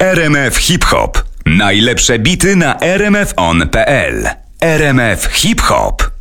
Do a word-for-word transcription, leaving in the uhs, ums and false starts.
R M F Hip Hop. Najlepsze bity na r m f on kropka p l. R M F Hip Hop.